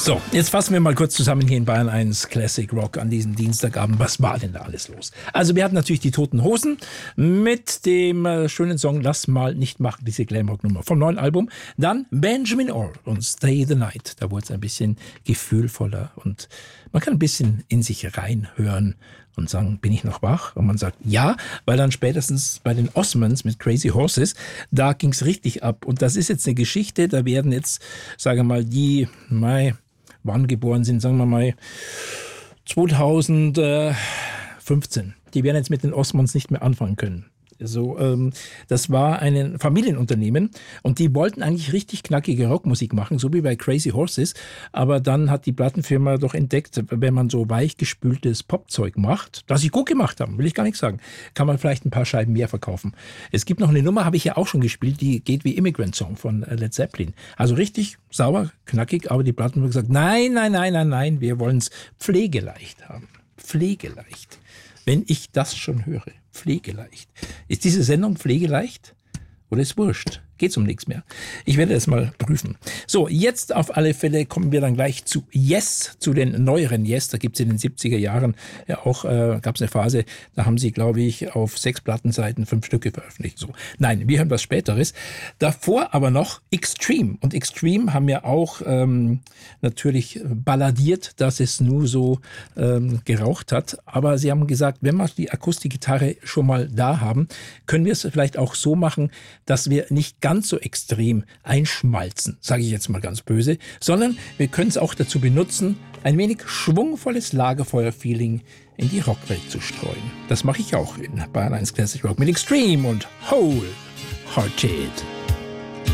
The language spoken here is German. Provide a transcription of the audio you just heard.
So, jetzt fassen wir mal kurz zusammen hier in Bayern 1 Classic Rock an diesem Dienstagabend. Was war denn da alles los? Also wir hatten natürlich die Toten Hosen mit dem schönen Song Lass mal nicht machen, diese Glamrock-Nummer vom neuen Album. Dann Benjamin Orr und Stay the Night. Da wurde es ein bisschen gefühlvoller und man kann ein bisschen in sich reinhören und sagen, bin ich noch wach? Und man sagt, ja, weil dann spätestens bei den Osmonds mit Crazy Horses, da ging es richtig ab. Und das ist jetzt eine Geschichte, da werden jetzt, sagen wir mal, die, wann geboren sind, sagen wir mal 2015. Die werden jetzt mit den Osmonds nicht mehr anfangen können. Also, das war ein Familienunternehmen und die wollten eigentlich richtig knackige Rockmusik machen, so wie bei Crazy Horses. Aber dann hat die Plattenfirma doch entdeckt, wenn man so weichgespültes Popzeug macht, das sie gut gemacht haben, will ich gar nicht sagen, kann man vielleicht ein paar Scheiben mehr verkaufen. Es gibt noch eine Nummer, habe ich ja auch schon gespielt, die geht wie Immigrant Song von Led Zeppelin. Also richtig sauer, knackig, aber die Plattenfirma hat gesagt, nein, wir wollen es pflegeleicht haben. Pflegeleicht. Wenn ich das schon höre, pflegeleicht. Ist diese Sendung pflegeleicht oder ist wurscht? Geht's um nichts mehr. Ich werde das mal prüfen. So, jetzt auf alle Fälle kommen wir dann gleich zu Yes, zu den neueren Yes. Da gibt's in den 70er Jahren ja auch, gab's eine Phase, da haben sie, glaube ich, auf 6 Plattenseiten 5 Stücke veröffentlicht. So. Nein, wir hören was Späteres. Davor aber noch Extreme. Und Extreme haben ja auch natürlich balladiert, dass es nur so geraucht hat. Aber sie haben gesagt, wenn wir die Akustikgitarre schon mal da haben, können wir es vielleicht auch so machen, dass wir nicht ganz so extrem einschmalzen, sage ich jetzt mal ganz böse, sondern wir können es auch dazu benutzen, ein wenig schwungvolles Lagerfeuer-Feeling in die Rockwelt zu streuen. Das mache ich auch in Bayern 1 Classic Rock mit Extreme und Wholehearted.